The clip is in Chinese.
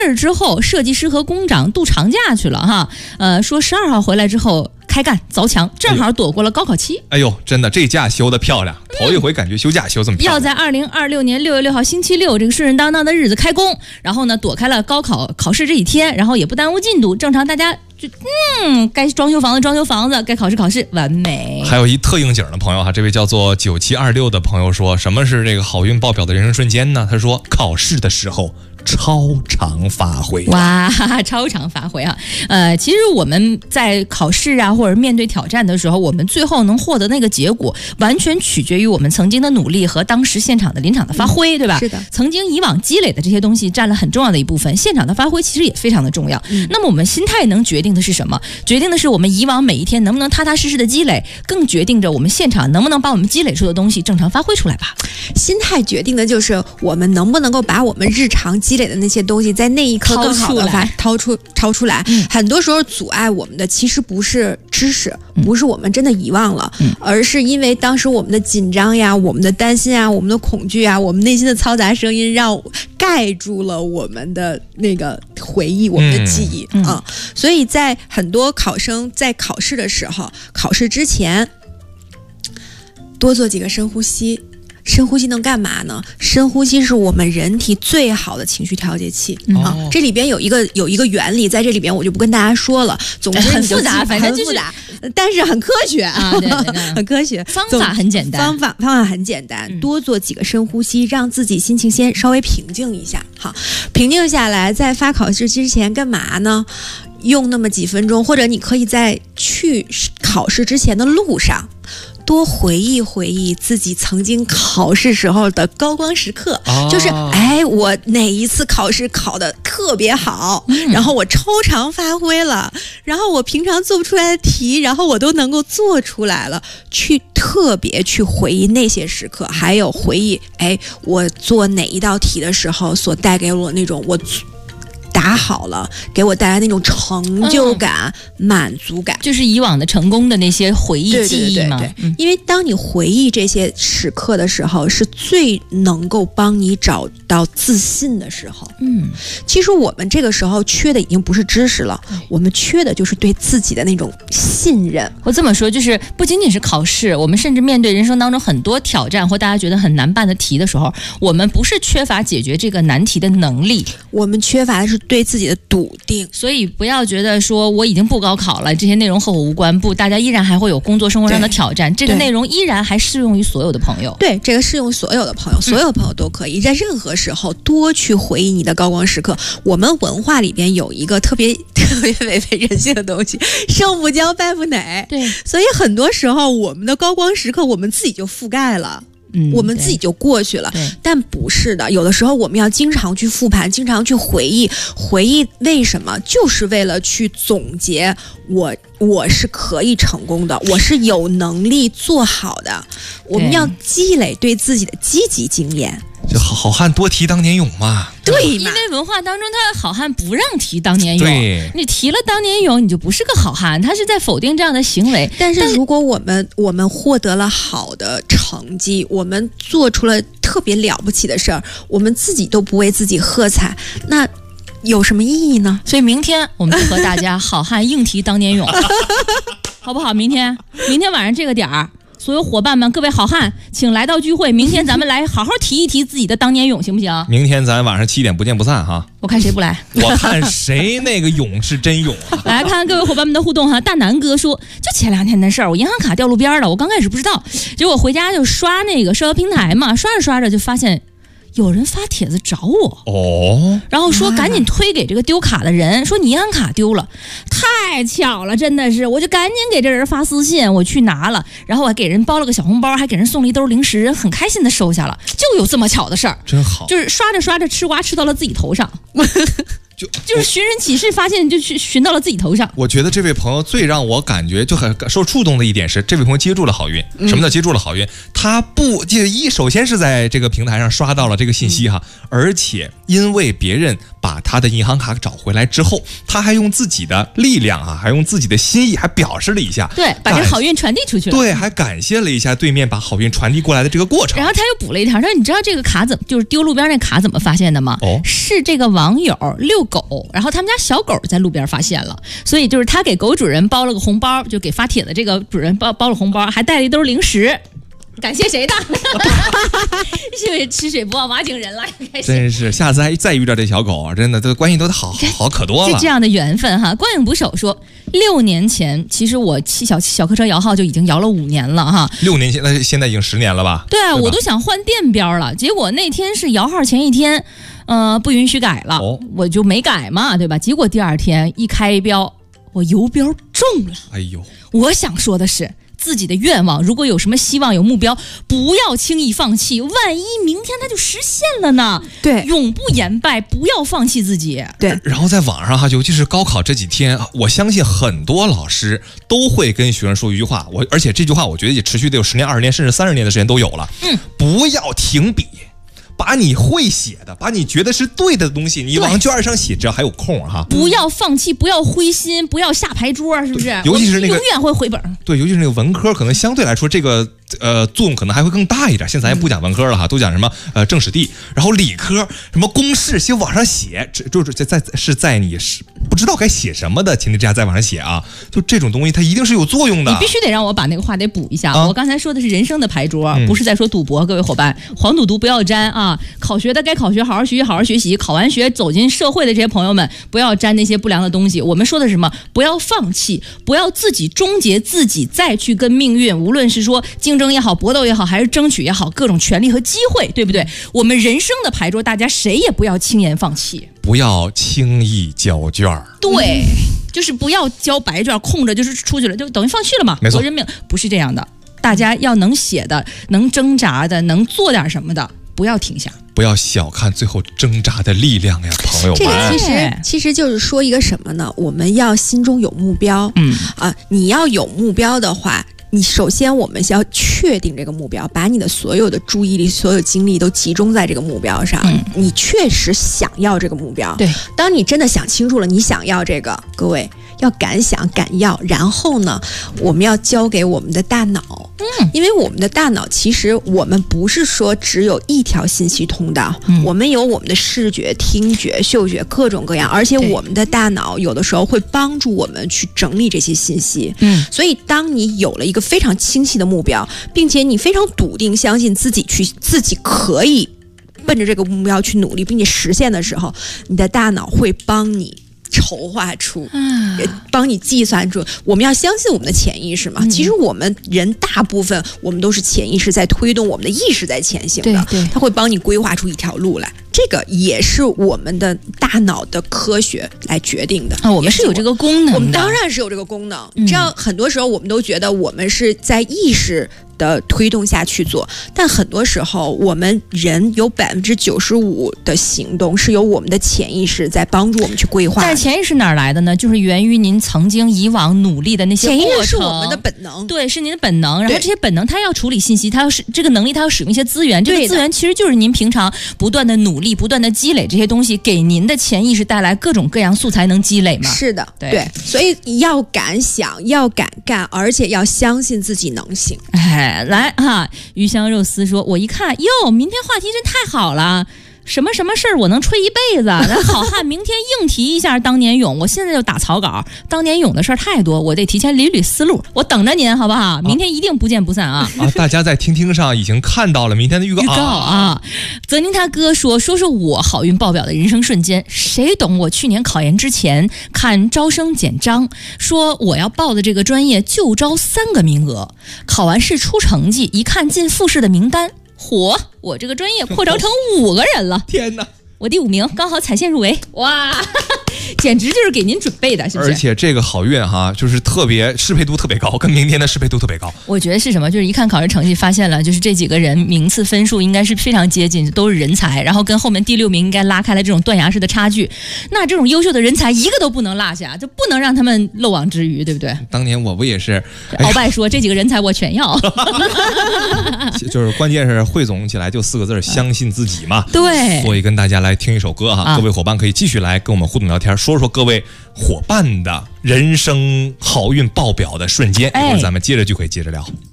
日之后，设计师和工长度长假去了哈。说12号回来之后开干凿墙，正好躲过了高考期。 哎呦，真的这假休的漂亮，头一回感觉休假休这么漂亮。 要在2026年6月6号星期六这个顺顺当当的日子开工，然后呢躲开了高考考试这几天，然后也不耽误进度，正常大家就该装修房子装修房子，该考试考试，完美。 还有一特应景的朋友哈，这位叫做9726的朋友说，什么是这个好运爆表的人生瞬间呢？他说考试的时候超常发挥。 哇，超常发挥啊！其实我们在考试啊或者面对挑战的时候，我们最后能获得那个结果，完全取决于我们曾经的努力和当时现场的临场的发挥，对吧？ 是的， 曾经以往积累的这些东西占了很重要的一部分，现场的发挥其实也非常的重要。那么我们心态能决定的是什么？决定的是我们以往每一天能不能踏踏实实的积累，更决定着我们现场能不能把我们积累出的东西正常发挥出来吧。 心态决定的就是我们能不能够把我们日常积累的那些东西在那一刻更好的掏出来。很多时候阻碍我们的其实不是知识，不是我们真的遗忘了，而是因为当时我们的紧张呀、我们的担心啊、我们的恐惧啊、我们内心的嘈杂声音，让盖住了我们的那个回忆、我们的记忆啊。所以在很多考生在考试的时候，考试之前多做几个深呼吸。深呼吸能干嘛呢？深呼吸是我们人体最好的情绪调节器啊！这里边有一个原理，在这里边我就不跟大家说了。总之很复杂，反正就是， 但是很科学啊， 对， 很科学。 方法很简单， 方法很简单，多做几个深呼吸，让自己心情先稍微平静一下。好，平静下来，在发考试之前干嘛呢？用那么几分钟，或者你可以在去考试之前的路上。多回忆回忆自己曾经考试时候的高光时刻，就是我哪一次考试考得特别好，然后我超常发挥了，然后我平常做不出来的题，然后我都能够做出来了，特别去回忆那些时刻，还有回忆我做哪一道题的时候所带给我那种我答好了，给我带来那种成就感、满足感， 就是以往的成功的那些回忆记忆嘛。 对，因为当你回忆这些时刻的时候，是最能够帮你找到自信的时候。其实我们这个时候缺的已经不是知识了，我们缺的就是对自己的那种信任。 我这么说，就是不仅仅是考试，我们甚至面对人生当中很多挑战或大家觉得很难办的题的时候，我们不是缺乏解决这个难题的能力， 我们缺乏的是对自己的笃定。 所以不要觉得说我已经不高考了，这些内容和我无关，不，大家依然还会有工作生活上的挑战，这个内容依然还适用于所有的朋友。 对，这个适用所有的朋友，所有的朋友都可以在任何时候多去回忆你的高光时刻。我们文化里边有一个特别违背人性的东西，胜负骄败负馁。 对， 所以很多时候我们的高光时刻我们自己就覆盖了。我们自己就过去了，但不是的。有的时候我们要经常去复盘，经常去回忆为什么，就是为了去总结我是可以成功的，我是有能力做好的。我们要积累对自己的积极经验。 就好汉多提当年勇嘛。 对嘛， 因为文化当中他好汉不让提当年勇，你提了当年勇你就不是个好汉，他是在否定这样的行为。 但是如果我们获得了好的成绩，我们做出了特别了不起的事儿，我们自己都不为自己喝彩，那有什么意义呢？ 所以明天我们就和大家好汉硬提当年勇好不好？明天晚上这个点儿，所有伙伴们，各位好汉，请来到聚会。明天咱们来好好提一提自己的当年勇，行不行？ 明天咱晚上7点不见不散哈。 我看谁不来？ 我看谁那个勇是真勇啊！ 来看各位伙伴们的互动哈。大南哥说，就前2天的事儿，我银行卡掉路边了，我刚开始不知道，结果回家就刷那个社交平台嘛，刷着刷着就发现有人发帖子找我然后说赶紧推给这个丢卡的人，说你银行卡丢了，太巧了，真的是，我就赶紧给这人发私信，我去拿了，然后我还给人包了个小红包，还给人送了一兜零食，人很开心的收下了，就有这么巧的事儿，真好，就是刷着刷着吃瓜吃到了自己头上就是寻人启事，发现就去寻到了自己头上。 我觉得这位朋友最让我感觉就很受触动的一点是，这位朋友接住了好运。什么叫接住了好运？他不首先是在这个平台上刷到了这个信息哈，而且因为别人把他的银行卡找回来之后，他还用自己的力量啊，还用自己的心意，还表示了一下， 对，把这个好运传递出去了， 对，还感谢了一下对面把好运传递过来的这个过程。 然后他又补了一条，说你知道这个卡就是丢路边那卡怎么发现的吗？是这个网友6 狗，然后他们家小狗在路边发现了，所以就是他给狗主人包了个红包，就给发帖的这个主人包了红包，还带了一兜零食。感谢谁的？是吃水不忘挖井人了， 真是下次再遇到这小狗，真的这关系都好可多了。 是这样的缘分哈。光影捕手说，6年前其实我小客车摇号就已经摇了5年了哈。 6年前，那现在已经10年了吧？ 对啊，我都想换电标了，结果那天是摇号前一天，不允许改了，我就没改嘛，对吧？结果第2天一开标，我游标中了。 哎呦， 我想说的是。自己的愿望，如果有什么希望、有目标，不要轻易放弃。万一明天它就实现了呢？ 对， 永不言败，不要放弃自己。 对。 然后在网上哈，尤其是高考这几天，我相信很多老师都会跟学生说一句话，而且这句话我觉得也持续得有10年、20年，甚至30年的时间都有了。不要停笔。把你会写的，把你觉得是对的东西，你往卷上写，只要还有空哈。 不要放弃，不要灰心，不要下牌桌，是不是？ 尤其是那个永远会回本。 对，尤其是那个文科，可能相对来说这个作用可能还会更大一点。现在咱也不讲文科了哈，都讲什么政史地，然后理科什么公式，先往上写，就是在你不知道该写什么的前提之下再往上写啊。就这种东西，它一定是有作用的。 你必须得让我把那个话得补一下。我刚才说的是人生的牌桌，不是在说赌博，各位伙伴，黄赌毒不要沾啊。考学的该考学，好好学习，好好学习。考完学走进社会的这些朋友们，不要沾那些不良的东西。我们说的是什么？不要放弃，不要自己终结自己，再去跟命运，无论是说竞争也好，搏斗也好，还是争取也好，各种权利和机会，对不对？我们人生的牌桌，大家谁也不要轻言放弃， 不要轻易交卷。 对，就是不要交白卷，空着就是出去了，就等于放弃了嘛。 没错， 我认命，不是这样的。大家要能写的，能挣扎的，能做点什么的。不要停下， 不要小看最后挣扎的力量呀，朋友们。 这个其实就是说一个什么呢？我们要心中有目标，你要有目标的话，你首先我们要确定这个目标，把你的所有的注意力、所有精力都集中在这个目标上。你确实想要这个目标， 对。 当你真的想清楚了，你想要这个，各位要敢想敢要，然后呢，我们要交给我们的大脑。因为我们的大脑其实我们不是说只有一条信息通道，我们有我们的视觉、听觉、嗅觉各种各样，而且我们的大脑有的时候会帮助我们去整理这些信息。所以当你有了一个非常清晰的目标，并且你非常笃定相信自己可以奔着这个目标去努力并且实现的时候，你的大脑会帮你筹划出，帮你计算出。我们要相信我们的潜意识嘛。其实我们人大部分我们都是潜意识在推动我们的意识在前行的，它会帮你规划出一条路来。这个也是我们的大脑的科学来决定的。 我们是有这个功能的， 我们当然是有这个功能。这样很多时候我们都觉得我们是在意识的推动下去做，但很多时候我们人有95%的行动是由我们的潜意识在帮助我们去规划。 但是潜意识哪儿来的呢？就是源于您曾经以往努力的那些过程。 潜意识是我们的本能， 对，是您的本能。然后这些本能，它要处理信息，它要是这个能力，它要使用一些资源。这个资源其实就是您平常不断的努力、不断的积累这些东西，给您的潜意识带来各种各样素材能积累嘛。 是的，对，所以要敢想，要敢干，而且要相信自己能行。 来哈，鱼香肉丝说，我一看哟，明天话题真太好了，什么什么事儿我能吹一辈子。咱好汉明天硬提一下当年勇，我现在就打草稿。当年勇的事儿太多，我得提前捋思路。我等着您好不好？明天一定不见不散啊！ 大家在听听上已经看到了明天的预告啊。泽宁他哥说我好运爆表的人生瞬间，谁懂？我去年考研之前看招生简章，说我要报的这个专业就招3个名额，考完试出成绩，一看进复试的名单。嚯！我这个专业扩招成5个人了！ 天哪！ 我第5名，刚好踩线入围，哇！简直就是给您准备的，是不是？ 而且这个好运哈，就是特别适配度特别高，跟明天的适配度特别高。 我觉得是什么？就是一看考试成绩，发现了就是这几个人名次分数应该是非常接近，都是人才，然后跟后面第6名应该拉开了这种断崖式的差距。那这种优秀的人才一个都不能落下，就不能让他们漏网之鱼，对不对？ 当年我不也是？ 鳌拜说这几个人才我全要。 就是关键是汇总起来就4个字：相信自己嘛。 对。 所以跟大家来听一首歌哈，各位伙伴可以继续来跟我们互动聊天，说说各位伙伴的人生好运爆表的瞬间。一会儿咱们接着就可以接着聊。